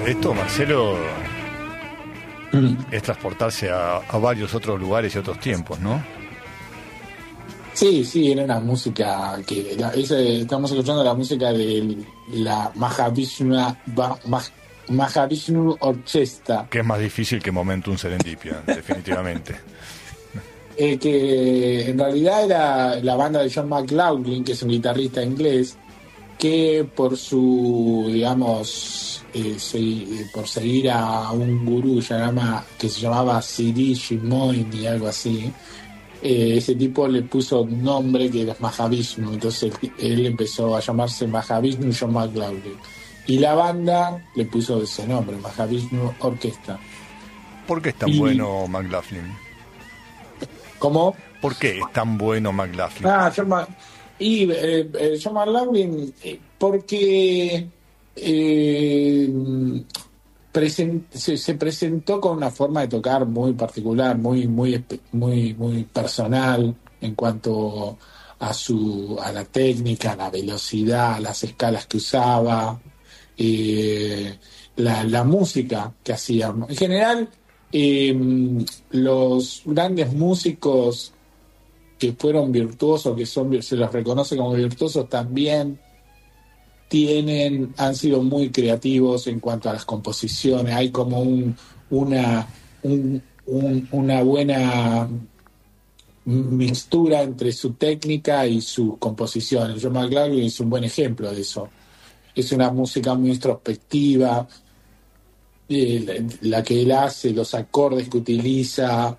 Esto, Marcelo, Mm. es transportarse a varios otros lugares y otros tiempos, ¿no? Sí, sí, era una música que estamos escuchando la música de la Mahavishnu Orchestra, Que es más difícil que Momentum Serendipia, definitivamente. que en realidad era la banda de John McLaughlin, que es un guitarrista inglés, que por su, digamos, por seguir a un gurú que se llamaba Siri Shimoyni y algo así, ese tipo le puso un nombre que era Mahavishnu, entonces él empezó a llamarse Mahavishnu John McLaughlin. Y la banda le puso ese nombre, Mahavishnu Orquesta. ¿Por qué es tan Y bueno McLaughlin? como ¿Por qué es tan bueno McLaughlin? John McLaughlin, porque se presentó con una forma de tocar muy particular, muy personal en cuanto a la técnica, a la velocidad, a las escalas que usaba, eh, la música que hacía. En general, los grandes músicos que fueron virtuosos, se los reconoce como virtuosos, también han sido muy creativos en cuanto a las composiciones. Hay como una buena mixtura entre su técnica y sus composiciones. John McLaughlin es un buen ejemplo de eso. Es una música muy introspectiva, la que él hace, los acordes que utiliza,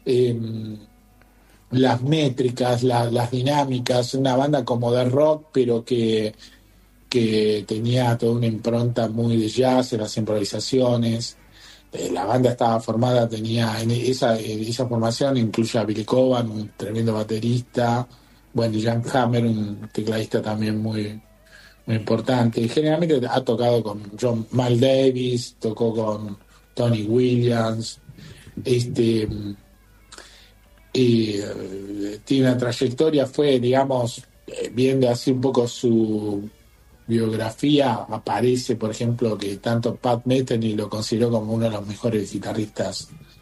las métricas, las dinámicas, una banda como de rock, pero que tenía toda una impronta muy de jazz en las improvisaciones. La banda estaba formada, esa formación incluye a Billy Coban, un tremendo baterista, bueno, y Jan Hammer, un tecladista también muy importante. Y generalmente ha tocado con Miles Davis, tocó con Tony Williams, tiene una trayectoria, digamos, viendo así un poco su biografía, aparece, por ejemplo, que tanto Pat Metheny lo consideró como uno de los mejores guitarristas